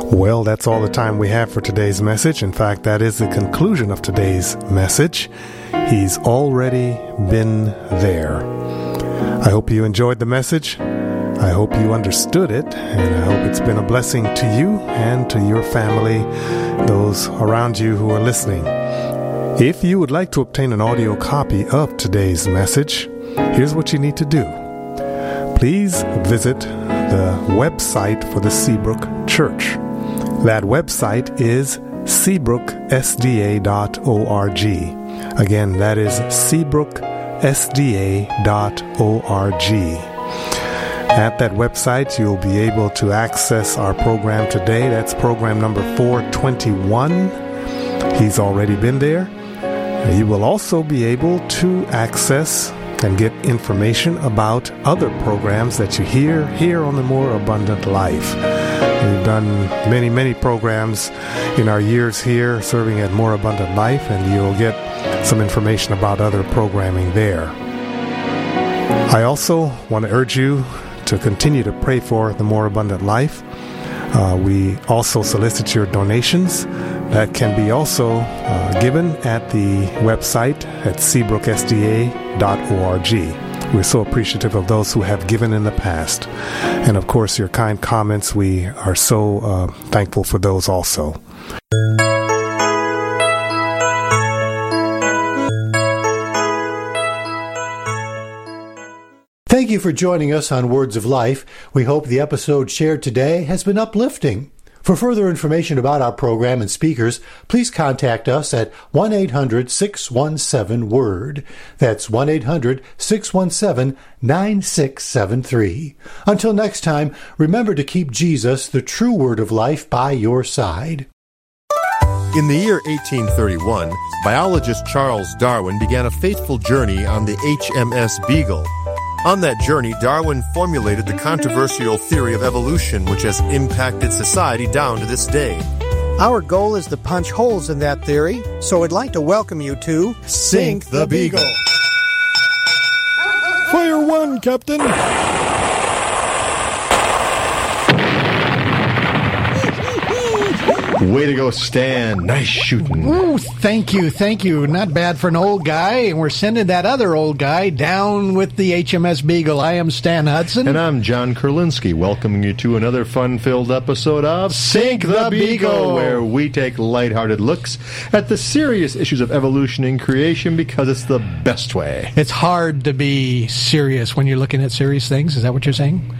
Well, that's all the time we have for today's message. In fact, that is the conclusion of today's message. He's already been there. I hope you enjoyed the message. I hope you understood it, and I hope it's been a blessing to you and to your family, those around you who are listening. If you would like to obtain an audio copy of today's message, here's what you need to do. Please visit the website for the Seabrook Church. That website is seabrooksda.org. Again, that is seabrooksda.org. At that website, you'll be able to access our program today. That's program number 421. He's already been there. You will also be able to access and get information about other programs that you hear here on the More Abundant Life. We've done many, many programs in our years here serving at More Abundant Life, and you'll get some information about other programming there. I also want to urge you to continue to pray for the More Abundant Life. We also solicit your donations that can be also given at the website at seabrooksda.org. We're so appreciative of those who have given in the past. And of course, your kind comments, we are so thankful for those also. Thank you for joining us on Words of Life. We hope the episode shared today has been uplifting. For further information about our program and speakers, please contact us at 1-800-617-WORD. That's 1-800-617-9673. Until next time, remember to keep Jesus, the true Word of Life, by your side. In the year 1831, biologist Charles Darwin began a fateful journey on the HMS Beagle. On that journey, Darwin formulated the controversial theory of evolution, which has impacted society down to this day. Our goal is to punch holes in that theory, so I'd like to welcome you to Sink the Beagle. Fire one, Captain! Way to go, Stan. Nice shooting. Ooh, thank you. Not bad for an old guy. And we're sending that other old guy down with the HMS Beagle. I am Stan Hudson. And I'm John Kurlinski, welcoming you to another fun-filled episode of Sink the Beagle, where we take lighthearted looks at the serious issues of evolution and creation because it's the best way. It's hard to be serious when you're looking at serious things. Is that what you're saying?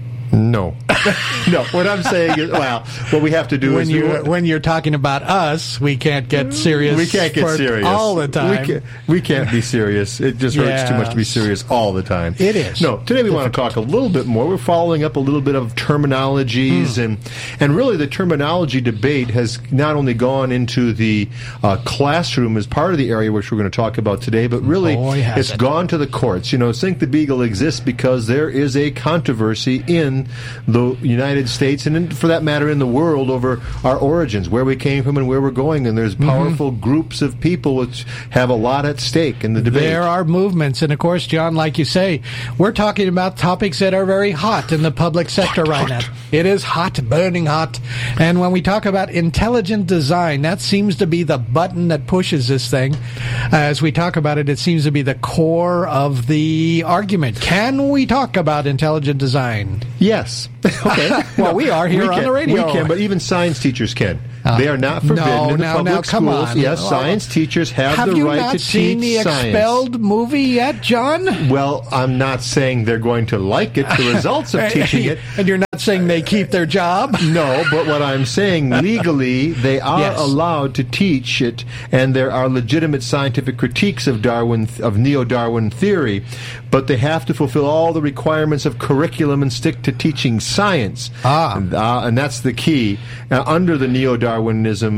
No. No, what I'm saying is, well, what we have to do when you're talking about us, we can't get serious. We can't get serious all the time. We can't be serious. It just hurts too much to be serious all the time. It is. No, today we want to talk a little bit more. We're following up a little bit of terminologies, and really the terminology debate has not only gone into the classroom as part of the area which we're going to talk about today, but really it's gone to the courts. You know, Sink the Beagle exists because there is a controversy in the United States, and for that matter in the world, over our origins, where we came from and where we're going, and there's powerful groups of people which have a lot at stake in the debate. There are movements, and of course, John, like you say, we're talking about topics that are very hot in the public sector right now. It is hot, burning hot, and when we talk about intelligent design, that seems to be the button that pushes this thing. As we talk about it, it seems to be the core of the argument. Can we talk about intelligent design? Yes. Okay. Well, we are here on the radio. We can, but even science teachers can. They are not forbidden in the public schools. Yes, science teachers have the right to teach science. Have you not seen the Expelled movie yet, John? Well, I'm not saying they're going to like it, the results of teaching it. And you're not saying they keep their job? No, but what I'm saying, legally, they are allowed to teach it, and there are legitimate scientific critiques of neo-Darwin theory, but they have to fulfill all the requirements of curriculum and stick to teaching science. And that's the key. Now, under the neo-Darwinism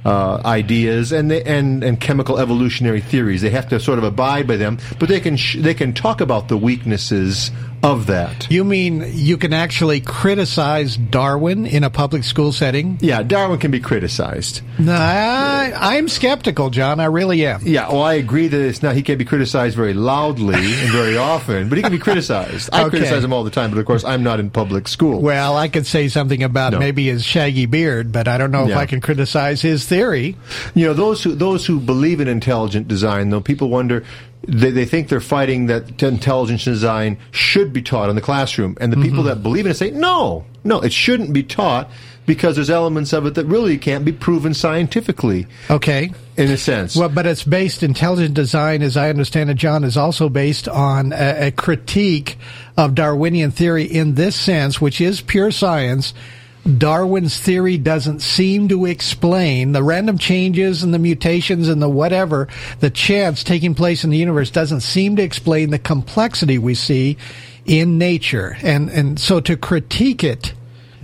ideas and chemical evolutionary theories. They have to sort of abide by them, but they can talk about the weaknesses of that. You mean you can actually criticize Darwin in a public school setting? Yeah, Darwin can be criticized. No, I'm skeptical, John. I really am. Yeah, well, I agree that he can't be criticized very loudly and very often, but he can be criticized. I criticize him all the time, but of course I'm not in public school. Well, I could say something about maybe his shaggy beard, but I don't know if I can criticize his theory. You know, those who believe in intelligent design, though, people wonder. They think they're fighting that intelligent design should be taught in the classroom. And the people that believe in it say, no, it shouldn't be taught because there's elements of it that really can't be proven scientifically. Okay. In a sense. Well, but it's based, intelligent design, as I understand it, John, is also based on a critique of Darwinian theory in this sense, which is pure science. Darwin's theory doesn't seem to explain the random changes and the mutations and the whatever, the chance taking place in the universe doesn't seem to explain the complexity we see in nature. And so to critique it,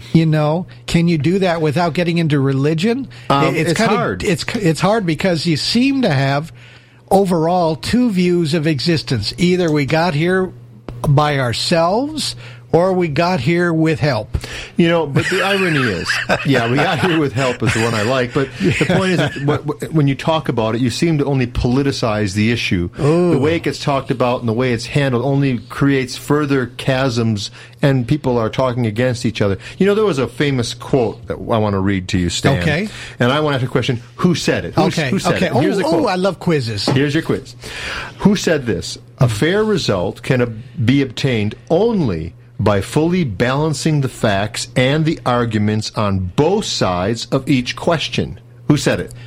can you do that without getting into religion? It's hard. It's hard because you seem to have overall two views of existence. Either we got here by ourselves or we got here with help. But the irony is, we got here with help is the one I like, but the point is that when you talk about it, you seem to only politicize the issue. Ooh. The way it gets talked about and the way it's handled only creates further chasms, and people are talking against each other. There was a famous quote that I want to read to you, Stan. Okay. And I want to ask a question, who said it? Who said it? Here's the quote. I love quizzes. Here's your quiz. Who said this? A fair result can be obtained only by fully balancing the facts and the arguments on both sides of each question. Who said it?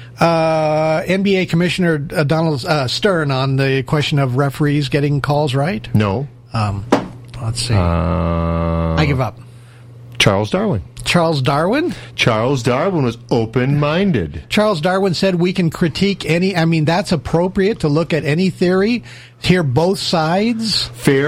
NBA Commissioner Donald Stern on the question of referees getting calls right? No. Let's see. I give up. Charles Darwin. Charles Darwin? Charles Darwin was open-minded. Charles Darwin said we can critique that's appropriate to look at any theory, hear both sides.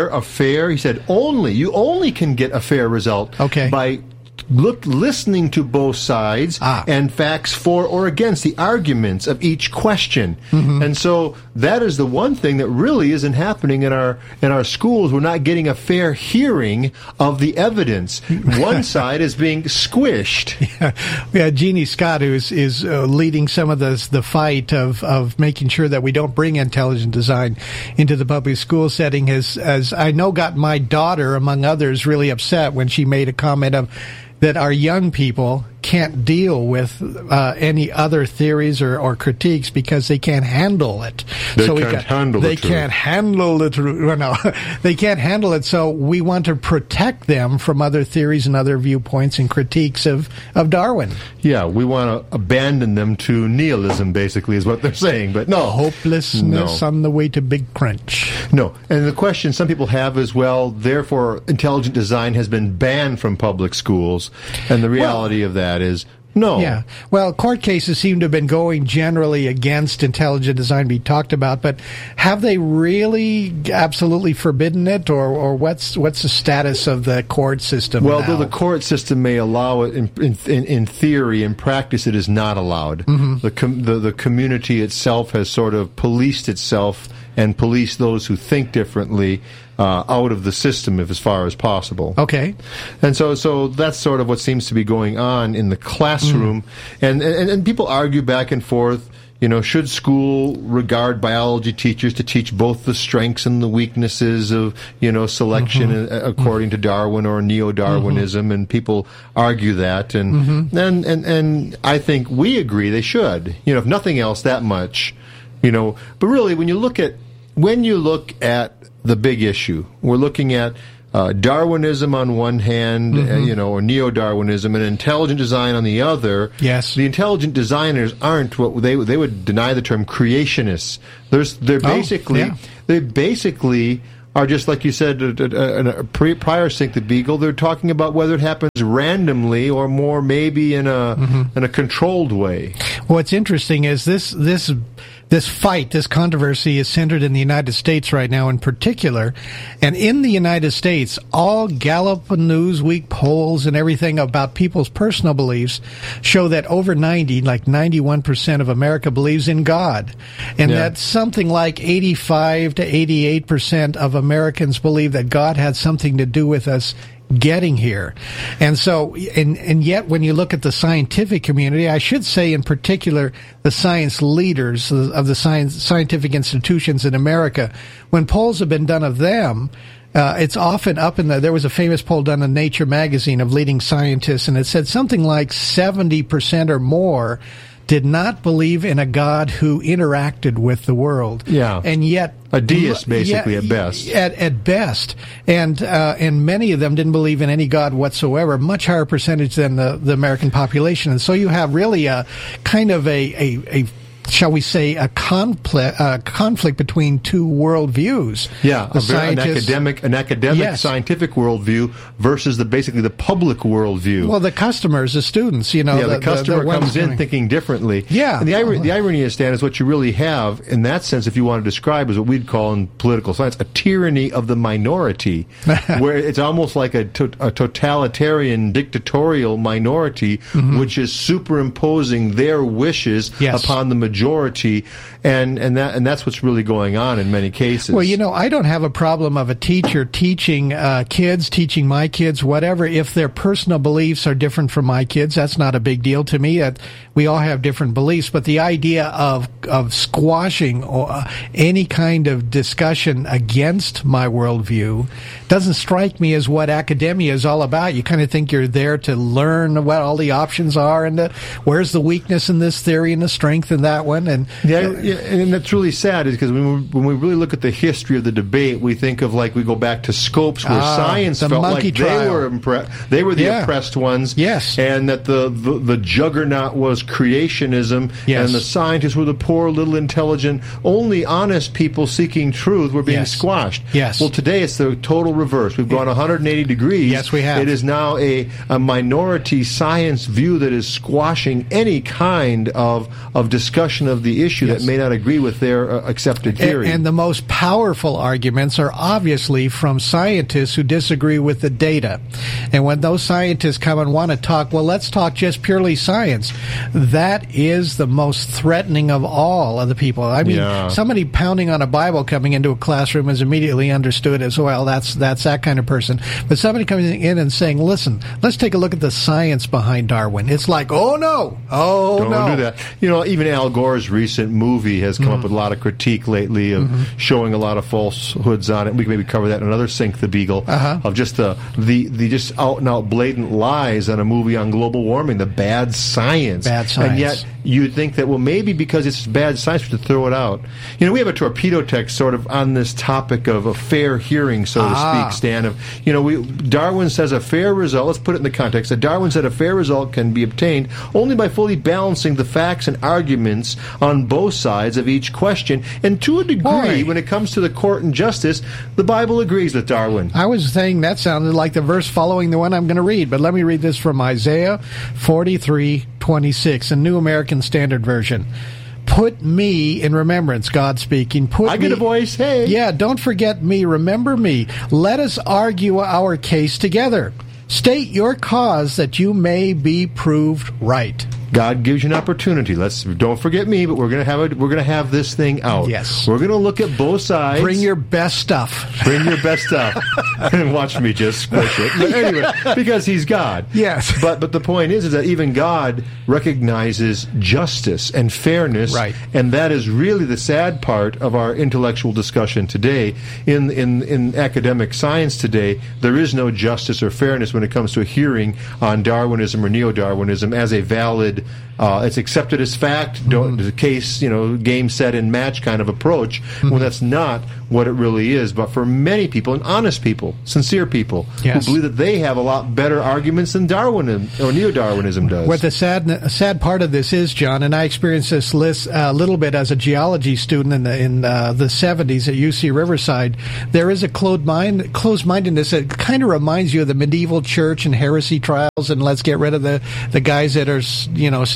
He said you only can get a fair result by listening to both sides and facts for or against the arguments of each question. Mm-hmm. And so that is the one thing that really isn't happening in our schools. We're not getting a fair hearing of the evidence. One side is being squished. Yeah, Jeannie Scott, who is leading some of the fight of making sure that we don't bring intelligent design into the public school setting, as I know, got my daughter, among others, really upset when she made a comment of that our young people can't deal with any other theories or critiques because they can't handle it. They can't handle it. So we want to protect them from other theories and other viewpoints and critiques of Darwin. Yeah, we want to abandon them to nihilism, basically, is what they're saying. But no. Hopelessness on the way to Big Crunch. No. And the question some people have is, well, therefore, intelligent design has been banned from public schools. And the reality of that is no. Yeah. Well, court cases seem to have been going generally against intelligent design being talked about, but have they really absolutely forbidden it, or what's the status of the court system now? Well, though the court system may allow it in theory, in practice it is not allowed. Mm-hmm. The community itself has sort of policed itself and policed those who think differently out of the system as far as possible. Okay. And so that's sort of what seems to be going on in the classroom. And people argue back and forth, should school regard biology teachers to teach both the strengths and the weaknesses of, selection according to Darwin or neo-Darwinism, and people argue that. And I think we agree they should, if nothing else, that much, but really when you look at the big issue, we're looking at Darwinism on one hand, or neo-Darwinism, and intelligent design on the other. Yes. The intelligent designers aren't what they would deny the term creationists. They basically are just like you said prior Sink the Beagle. They're talking about whether it happens randomly or more maybe in a controlled way. What's interesting is this this fight, this controversy is centered in the United States right now in particular. And in the United States, all Gallup and Newsweek polls and everything about people's personal beliefs show that over 91% of America believes in God. And that something like 85 to 88% of Americans believe that God had something to do with us getting here. And so, and yet when you look at the scientific community, I should say in particular the science leaders of the scientific institutions in America, when polls have been done of them, it's often up in there was a famous poll done in Nature magazine of leading scientists, and it said something like 70% or more did not believe in a God who interacted with the world. Yeah. And yet a deist, basically, at best. At best. And many of them didn't believe in any God whatsoever, much higher percentage than the American population. And so you have really a kind of a shall we say, a conflict between two worldviews. Yeah, an academic yes. scientific worldview versus basically the public worldview. Well, the customers, the students, the customer comes in thinking differently. Yeah. And the irony is, Stan, is what you really have in that sense, if you want to describe, is what we'd call in political science a tyranny of the minority, where it's almost like a totalitarian, dictatorial minority, which is superimposing their wishes upon the majority, and that's what's really going on in many cases. Well, I don't have a problem of a teacher teaching kids, teaching my kids, whatever, if their personal beliefs are different from my kids. That's not a big deal to me. We all have different beliefs, but the idea of squashing any kind of discussion against my worldview doesn't strike me as what academia is all about. You kind of think you're there to learn what all the options are and where's the weakness in this theory and the strength in that one. And and that's really sad, is because when we really look at the history of the debate, we think of we go back to Scopes, where science felt like they were the oppressed ones, and that the juggernaut was creationism, and the scientists were the poor, little, intelligent, only honest people seeking truth were being squashed. Yes. Well, today it's the total reverse. We've gone 180 degrees. Yes, we have. It is now a minority science view that is squashing any kind of discussion of the issue that may not agree with their accepted theory. And the most powerful arguments are obviously from scientists who disagree with the data. And when those scientists come and want to talk, well, let's talk just purely science. That is the most threatening of all of the people. I mean, somebody pounding on a Bible coming into a classroom is immediately understood as, well, that's that kind of person. But somebody coming in and saying, listen, let's take a look at the science behind Darwin. It's like, oh, no. Don't do that. Even Al Gore's recent movie has come up with a lot of critique lately of showing a lot of falsehoods on it. We can maybe cover that in another Sink the Beagle, of just the just out and out blatant lies on a movie on global warming, the bad science. And yet you'd think that, well, maybe because it's bad science, we should throw it out. We have a torpedo text sort of on this topic of a fair hearing, so to speak, Stan. Darwin says a fair result, let's put it in the context, that Darwin said a fair result can be obtained only by fully balancing the facts and arguments on both sides of each question. And to a degree, when it comes to the court and justice, the Bible agrees with Darwin. I was saying that sounded like the verse following the one I'm going to read, but let me read this from Isaiah 43:26, a New American Standard Version. Put me in remembrance, God speaking. I get a voice, hey. Yeah, don't forget me, remember me. Let us argue our case together. State your cause that you may be proved right. God gives you an opportunity. Don't forget me, but we're going to have this thing out. Yes. We're going to look at both sides. Bring your best stuff. And watch me just squish it. But anyway, because he's God. Yes. But the point is that even God recognizes justice and fairness. Right. And that is really the sad part of our intellectual discussion today. In academic science today, there is no justice or fairness when it comes to a hearing on Darwinism or neo-Darwinism as a valid, it's accepted as fact, the case, game, set, and match kind of approach, when that's not what it really is. But for many people, and honest people, sincere people, who believe that they have a lot better arguments than Darwinism or neo-Darwinism does. What the sad part of this is, John, and I experienced this a little bit as a geology student in the 70s at UC Riverside. There is a closed-mindedness that kind of reminds you of the medieval church and heresy trials, and let's get rid of the guys that are,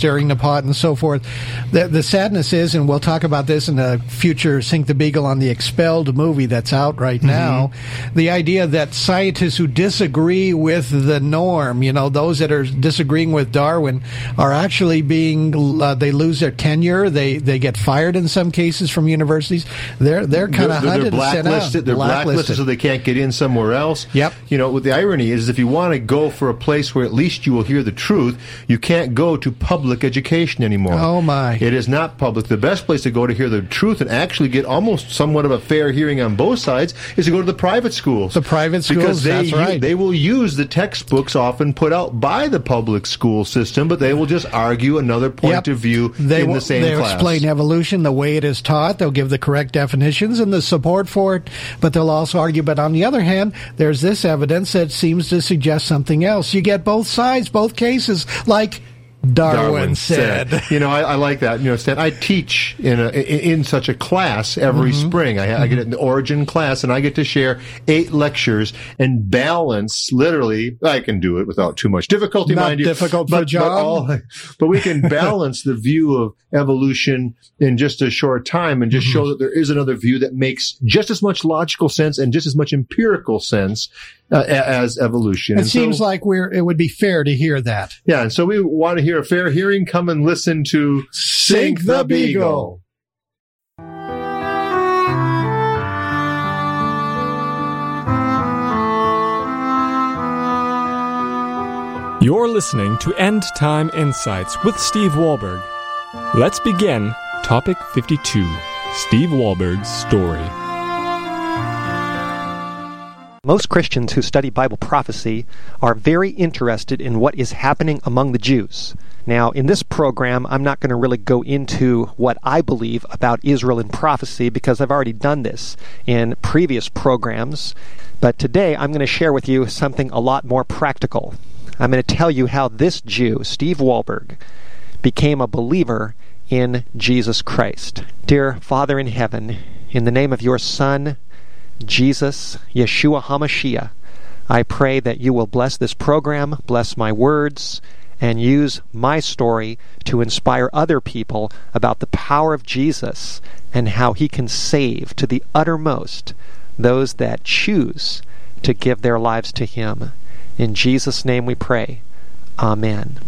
stirring the pot and so forth. The sadness is, and we'll talk about this in the future Sink the Beagle on the Expelled movie that's out right now, the idea that scientists who disagree with the norm, those that are disagreeing with Darwin, are actually being, they lose their tenure, they get fired in some cases from universities. They're kind of hunted and sent out. They're blacklisted so they can't get in somewhere else. Yep. What the irony is, if you want to go for a place where at least you will hear the truth, you can't go to public education anymore. Oh, my. It is not public. The best place to go to hear the truth and actually get almost somewhat of a fair hearing on both sides is to go to the private schools. The private schools, because that's right. They will use the textbooks often put out by the public school system, but they will just argue another point of view in the same class. They'll explain evolution the way it is taught. They'll give the correct definitions and the support for it, but they'll also argue. But on the other hand, there's this evidence that seems to suggest something else. You get both sides, both cases, like Darwin said. I like that. Stan, I teach in such a class every spring. I get it in the origin class, and I get to share 8 lectures and balance. Literally, I can do it without too much difficulty, mind you. Not difficult for John. But we can balance the view of evolution in just a short time, and just show that there is another view that makes just as much logical sense and just as much empirical sense as evolution. It seems like it would be fair to hear that. Yeah, and so we want to hear a fair hearing. Come and listen to Sink the Beagle. You're listening to End Time Insights with Steve Wohlberg. Let's begin Topic 52, Steve Wohlberg's story. Most Christians who study Bible prophecy are very interested in what is happening among the Jews. Now, in this program, I'm not going to really go into what I believe about Israel in prophecy because I've already done this in previous programs. But today, I'm going to share with you something a lot more practical. I'm going to tell you how this Jew, Steve Wohlberg, became a believer in Jesus Christ. Dear Father in heaven, in the name of your Son, Jesus, Yeshua HaMashiach, I pray that you will bless this program, bless my words, and use my story to inspire other people about the power of Jesus and how he can save to the uttermost those that choose to give their lives to him. In Jesus' name we pray. Amen.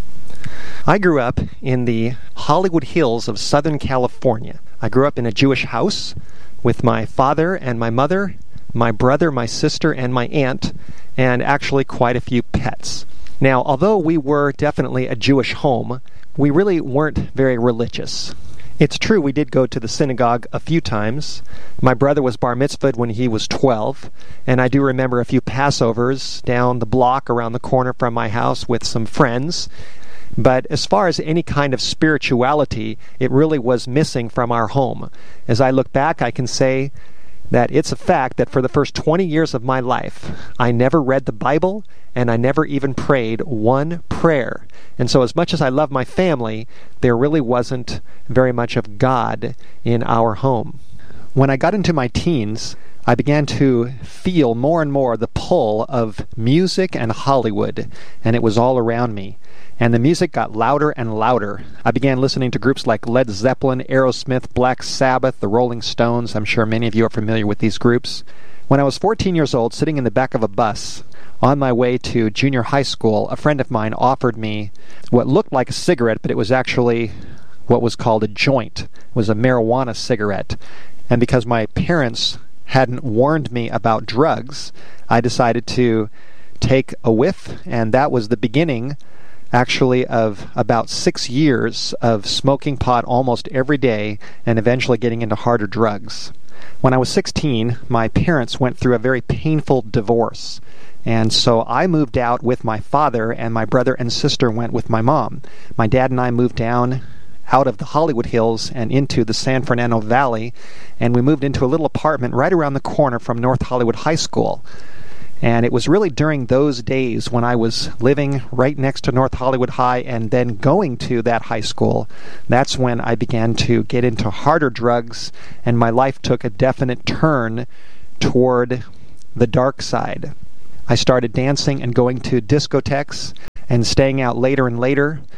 I grew up in the Hollywood Hills of Southern California. I grew up in a Jewish house with my father and my mother, my brother, my sister, and my aunt, and actually quite a few pets. Now, although we were definitely a Jewish home, we really weren't very religious. It's true we did go to the synagogue a few times. My brother was bar mitzvahed when he was 12, and I do remember a few Passovers down the block around the corner from my house with some friends. But as far as any kind of spirituality, it really was missing from our home. As I look back, I can say that it's a fact that for the first 20 years of my life, I never read the Bible, and I never even prayed one prayer. And so as much as I love my family, there really wasn't very much of God in our home. When I got into my teens, I began to feel more and more the pull of music and Hollywood, and it was all around me. And the music got louder and louder. I began listening to groups like Led Zeppelin, Aerosmith, Black Sabbath, the Rolling Stones. I'm sure many of you are familiar with these groups. When I was 14 years old, sitting in the back of a bus on my way to junior high school, a friend of mine offered me what looked like a cigarette, but it was actually what was called a joint. It was a marijuana cigarette. And because my parents hadn't warned me about drugs, I decided to take a whiff, and that was the beginning actually of about 6 years of smoking pot almost every day and eventually getting into harder drugs. When I was 16, my parents went through a very painful divorce. And so I moved out with my father, and my brother and sister went with my mom. My dad and I moved down out of the Hollywood Hills and into the San Fernando Valley, and we moved into a little apartment right around the corner from North Hollywood High School. And it was really during those days when I was living right next to North Hollywood High and then going to that high school, that's when I began to get into harder drugs, and my life took a definite turn toward the dark side. I started dancing and going to discotheques and staying out later and later.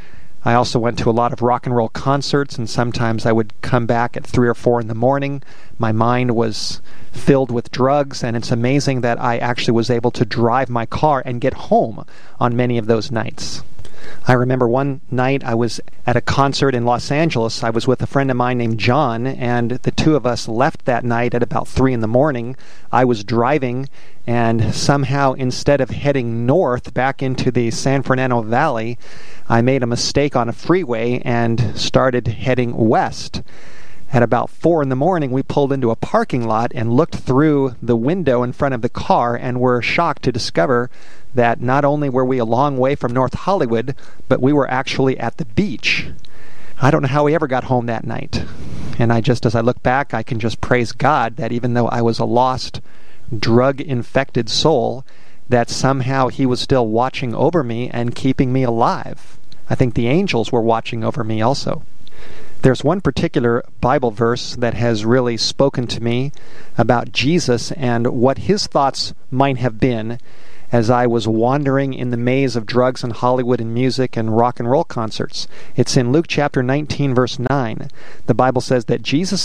I also went to a lot of rock and roll concerts, and sometimes I would come back at 3 or 4 in the morning. My mind was filled with drugs, and it's amazing that I actually was able to drive my car and get home on many of those nights. I remember one night I was at a concert in Los Angeles. I was with a friend of mine named John, and the two of us left that night at about 3 in the morning. I was driving, and somehow instead of heading north back into the San Fernando Valley, I made a mistake on a freeway and started heading west. At about 4 in the morning, we pulled into a parking lot and looked through the window in front of the car and were shocked to discover that not only were we a long way from North Hollywood, but we were actually at the beach. I don't know how we ever got home that night. And as I look back, I can just praise God that even though I was a lost, drug-infected soul, that somehow He was still watching over me and keeping me alive. I think the angels were watching over me also. There's one particular Bible verse that has really spoken to me about Jesus and what His thoughts might have been as I was wandering in the maze of drugs and Hollywood and music and rock and roll concerts. It's in Luke chapter 19, verse 9. The Bible says that Jesus